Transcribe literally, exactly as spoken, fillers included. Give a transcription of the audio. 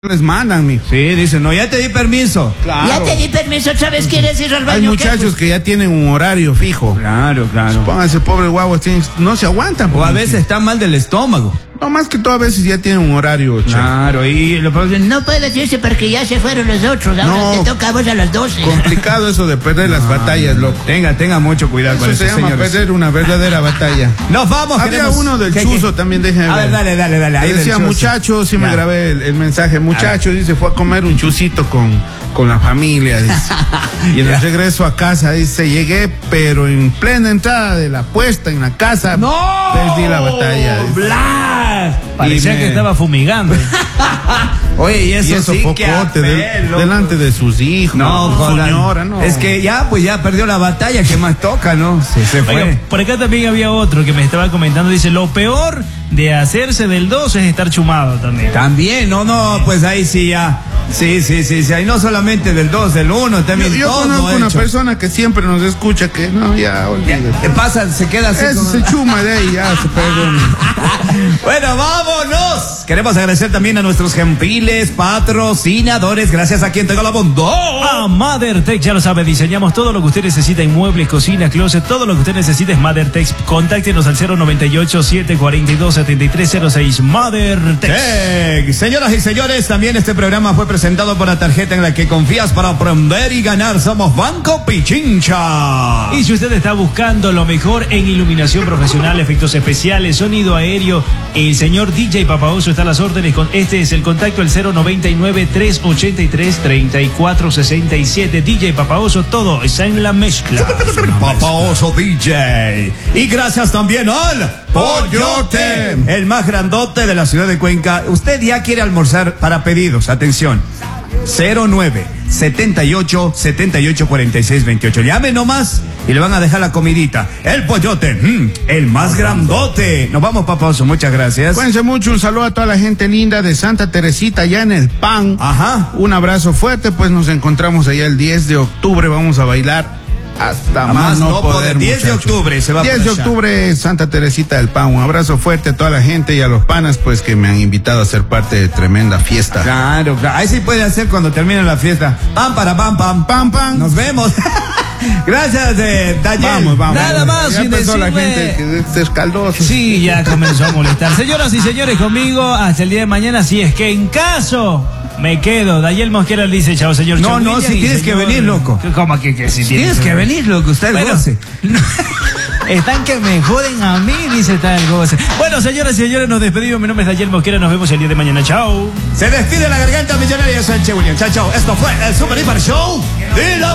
Les mandan, mi. Sí, dicen, no, ya te di permiso. Claro. Ya te di permiso, otra vez quieres ir al baño. Hay muchachos que ya tienen un horario fijo. Claro, claro. Pónganse, pobre guagua, no se aguantan. O a veces están mal del estómago. No, más que todo a veces ya tienen un horario. Che. Claro, y lo que No puedes irse porque ya se fueron los otros. Ahora No. te toca a vos a las doce. Complicado eso de perder las batallas, loco. Tenga, tenga mucho cuidado Eso con se eso, llama señores. perder una verdadera batalla. Nos vamos. Había queremos- uno del ¿Qué, chuzo qué? también, déjenme A ver, ver. dale, dale, dale. ahí Le del decía, chuzo. muchacho, sí me Ya. grabé el, el mensaje. Muchacho, dice, fue a comer un chucito con, con la familia, dice. Y en el regreso a casa, dice, llegué, pero en plena entrada de la puesta en la casa, ¡No! perdí la batalla. dice. ¡Blas! Parecía Y me- que estaba fumigando. Oye, y eso, Y eso sí que focote del- apel, loco. delante de sus hijos, No, su jodan. señora, no. Es que ya, pues ya perdió la batalla, ¿qué más toca, no? Se, se fue. Oiga, por acá también había otro que me estaba comentando. Dice, lo peor de hacerse del dos es estar chumado también. También, no, no, pues ahí sí ya. Sí, sí, sí, sí. Ahí no solamente del dos, del uno, Yo, también yo todo conozco una hecho. persona que siempre nos escucha que no, ya, Ya, olvídate. ¿qué pasa? Se queda así. Eso como- se chuma de ahí, ya se perdona. Bueno, vámonos. Queremos agradecer también a nuestros gentiles patrocinadores. Gracias a quien tenga la bondad. A MotherTech, ya lo sabe, diseñamos todo lo que usted necesita en muebles, cocina, closet, todo lo que usted necesita es MotherTech. Contáctenos al cero noventa y ocho, setecientos cuarenta y dos, setenta y tres cero seis. MotherTech. Tech. Señoras y señores, también este programa fue presentado por la tarjeta en la que confías para aprender y ganar. Somos Banco Pichincha. Y si usted está buscando lo mejor en iluminación profesional, efectos especiales, sonido aéreo, el señor D J Papaoso está a las órdenes. Con este es el contacto, el cero noventa y nueve, trescientos ochenta y tres, treinta y cuatro sesenta y siete. D J Papaoso, todo está en la mezcla. Papaoso D J. Y gracias también al Pollote, el más grandote de la ciudad de Cuenca. Usted ya quiere almorzar para pedidos. Atención. cero nueve, setenta y ocho, setenta y ocho, cuarenta y seis, veintiocho. Llame nomás y le van a dejar la comidita. El Pollote, mm, el más grandote. Nos vamos, Papaoso. Muchas gracias. Cuídense mucho, un saludo a toda la gente linda de Santa Teresita, allá en el P A N. Ajá. Un abrazo fuerte, pues nos encontramos allá el diez de octubre, vamos a bailar hasta A más no poder. diez de muchachos. octubre se va diez por de allá. octubre, Santa Teresita del P A N. Un abrazo fuerte a toda la gente y a los panas, pues que me han invitado a ser parte de tremenda fiesta. Claro, claro. Ahí sí puede hacer cuando termine la fiesta. Pam, para, pam, pam, Pam, pam. Nos vemos. Gracias, eh, Daniel. Vamos, vamos. Nada más, Ya sin empezó la decirle- gente que es escaldoso. Sí, ya comenzó a molestar. Señoras y señores, conmigo hasta el día de mañana. Si es que en caso me quedo, Daniel Mosquera dice chao, señor. No, Chau, no, William, si y tienes que señor- venir, loco. ¿Cómo que, que si Tienes que venir, lo que usted Bueno, goce. están que me joden a mí, dice tal goce. Bueno, señoras y señores, nos despedimos. Mi nombre es Daniel Mosquera. Nos vemos el día de mañana. Chao. Se despide la garganta millonaria. Soy Che William. Chao, chao. Esto fue el Super Hiper Show de la